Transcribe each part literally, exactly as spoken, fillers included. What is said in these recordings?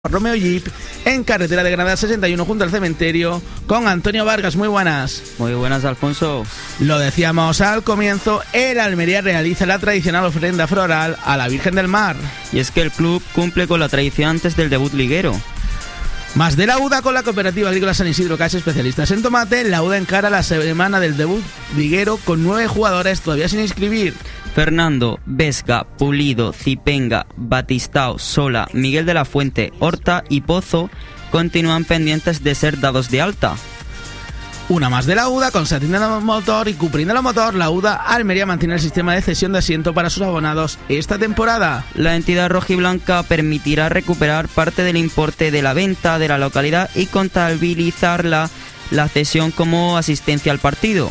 Romeo Jeep en carretera de Granada sesenta y uno junto al cementerio con Antonio Vargas. Muy buenas. Muy buenas, Alfonso. Lo decíamos al comienzo, el Almería realiza la tradicional ofrenda floral a la Virgen del Mar. Y es que el club cumple con la tradición antes del debut liguero. Más de la U D A con la Cooperativa Agrícola San Isidro Casa, especialistas en tomate. La U D A encara la semana del debut liguero con nueve jugadores todavía sin inscribir. Fernando, Vesga, Pulido, Zipenga, Batistao, Sola, Miguel de la Fuente, Horta y Pozo continúan pendientes de ser dados de alta. Una más de la U D A, con Satinda Motor y Cuprindela Motor. La U D A Almería mantiene el sistema de cesión de asiento para sus abonados esta temporada. La entidad rojiblanca permitirá recuperar parte del importe de la venta de la localidad y contabilizar la, la cesión como asistencia al partido.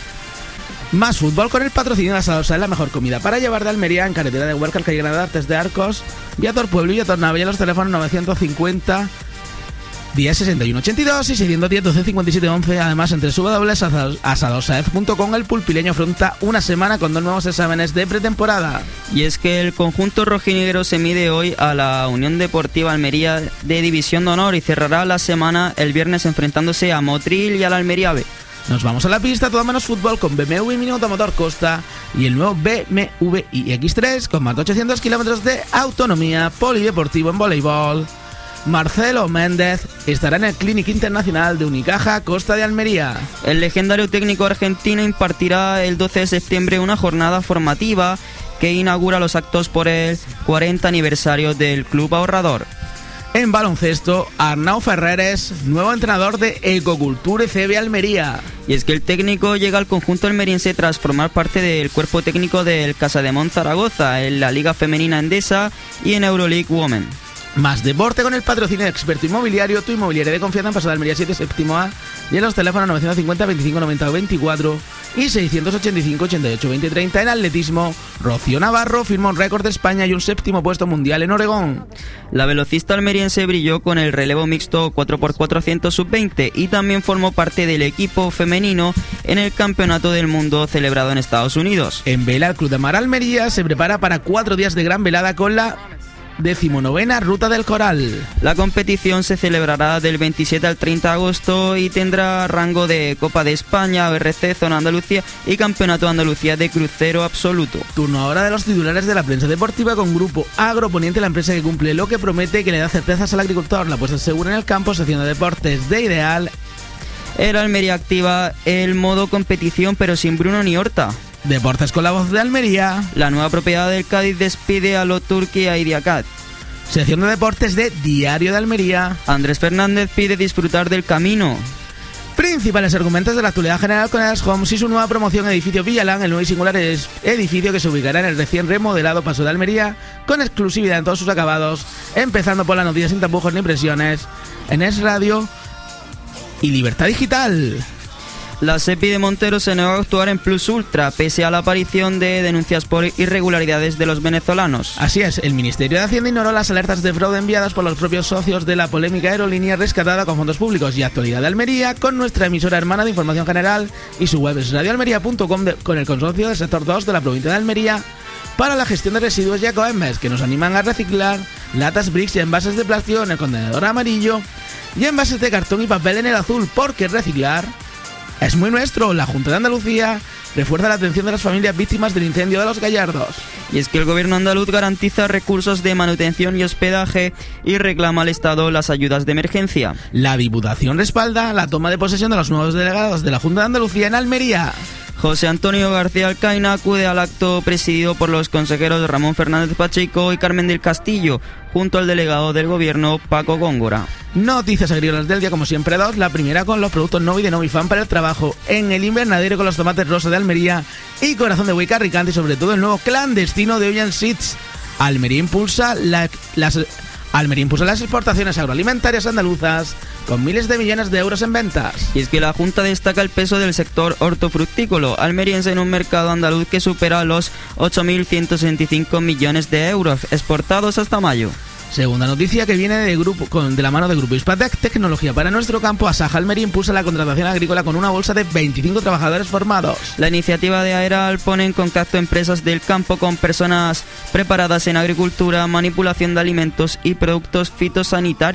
Más fútbol con el patrocinio de Asador Sa, la mejor comida para llevar de Almería, en carretera de Huerca, calle Granada, Artes de Arcos, Viator Pueblo y Viator Navella, los teléfonos novecientos cincuenta diez sesenta y uno ochenta y dos y seiscientos diez doce cincuenta y siete once. Además, entre w w w punto asadorsaez punto com, el pulpileño afronta una semana con dos nuevos exámenes de pretemporada. Y es que el conjunto rojinegro se mide hoy a la Unión Deportiva Almería de División de Honor y cerrará la semana el viernes enfrentándose a Motril y al Almería B. Nos vamos a la pista, todo menos fútbol, con B M W Minuto Motor Costa y el nuevo B M W i X tres con más de ochocientos kilómetros de autonomía. Polideportivo en voleibol. Marcelo Méndez estará en el Clinic Internacional de Unicaja Costa de Almería. El legendario técnico argentino impartirá el doce de septiembre una jornada formativa que inaugura los actos por el cuarenta aniversario del Club Ahorrador. En baloncesto, Arnau Ferreres, nuevo entrenador de Ecoculture C B Almería. Y es que el técnico llega al conjunto almeriense tras formar parte del cuerpo técnico del Casademont Zaragoza en la Liga Femenina Endesa y en Euroleague Women. Más deporte con el patrocinio de Experto Inmobiliario, tu inmobiliaria de confianza en Paseo de Almería siete séptimo A y en los teléfonos novecientos cincuenta veinticinco noventa veinticuatro y seiscientos ochenta y cinco ochenta y ocho veinte treinta. En atletismo, Rocío Navarro firmó un récord de España y un séptimo puesto mundial en Oregón. La velocista almeriense brilló con el relevo mixto cuatro por cuatrocientos sub veinte y también formó parte del equipo femenino en el Campeonato del Mundo celebrado en Estados Unidos. En vela, el Club de Mar Almería se prepara para cuatro días de gran velada con la decimonovena Ruta del Coral. La competición se celebrará del veintisiete al treinta de agosto y tendrá rango de Copa de España, O R C, Zona Andalucía y Campeonato de Andalucía de Crucero Absoluto. Turno ahora de los titulares de la prensa deportiva con Grupo Agroponiente, la empresa que cumple lo que promete y que le da certezas al agricultor. La puesta segura en el campo, sección de deportes de Ideal. El Almería activa el modo competición pero sin Bruno ni Horta. Deportes con la voz de Almería. La nueva propiedad del Cádiz despide a Loturki y Idiacat. Sección de deportes de Diario de Almería. Andrés Fernández pide disfrutar del camino. Principales argumentos de la actualidad general con Eras Homes y su nueva promoción Edificio Villalán, el nuevo y singular edificio que se ubicará en el recién remodelado Paso de Almería con exclusividad en todos sus acabados, empezando por las noticias sin tapujos ni presiones en Es Radio y Libertad Digital. La SEPI de Montero se negó a actuar en Plus Ultra, pese a la aparición de denuncias por irregularidades de los venezolanos. Así es, el Ministerio de Hacienda ignoró las alertas de fraude enviadas por los propios socios de la polémica aerolínea rescatada con fondos públicos. Y Actualidad de Almería, con nuestra emisora hermana de información general y su web es radio almería punto com, con el consorcio del sector dos de la provincia de Almería para la gestión de residuos y ecoembes, que nos animan a reciclar latas, bricks y envases de plástico en el contenedor amarillo y envases de cartón y papel en el azul, porque reciclar es muy nuestro. La Junta de Andalucía refuerza la atención de las familias víctimas del incendio de Los Gallardos. Y es que el gobierno andaluz garantiza recursos de manutención y hospedaje y reclama al Estado las ayudas de emergencia. La Diputación respalda la toma de posesión de los nuevos delegados de la Junta de Andalucía en Almería. José Antonio García Alcaina acude al acto presidido por los consejeros Ramón Fernández Pacheco y Carmen del Castillo, junto al delegado del gobierno Paco Góngora. Noticias agrícolas del día, como siempre dos. La primera con los productos Novi de Novifan para el trabajo en el invernadero, con los tomates rosa de Almería y corazón de buey carricante, y sobre todo el nuevo clandestino de Oyan Seeds. Almería impulsa la, las Almería impulsa las exportaciones agroalimentarias andaluzas con miles de millones de euros en ventas. Y es que la Junta destaca el peso del sector hortofrutícola almeriense en un mercado andaluz que supera los ocho mil ciento sesenta y cinco millones de euros exportados hasta mayo. Segunda noticia que viene de, grupo, con, de la mano de Grupo Hispatec, tecnología para nuestro campo. Asaja Almería impulsa la contratación agrícola con una bolsa de veinticinco trabajadores formados. La iniciativa de AERAL pone en contacto empresas del campo con personas preparadas en agricultura, manipulación de alimentos y productos fitosanitarios.